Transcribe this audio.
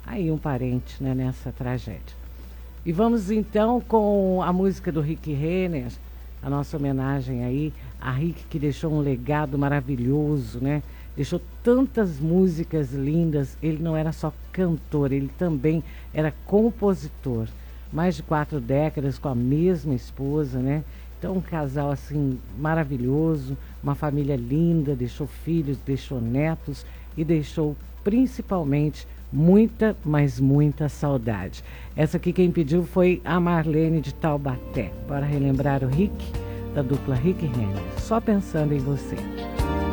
aí um parente, né, nessa tragédia. E vamos então com a música do Rick Renner, a nossa homenagem aí a Rick, que deixou um legado maravilhoso, né? Deixou tantas músicas lindas. Ele não era só cantor, ele também era compositor. Mais de 4 décadas com a mesma esposa, né? Então um casal assim maravilhoso, uma família linda, deixou filhos, deixou netos e deixou principalmente muita, mas muita saudade. Essa aqui quem pediu foi a Marlene de Taubaté, para relembrar o Rick, da dupla Rick Renner. Só pensando em você.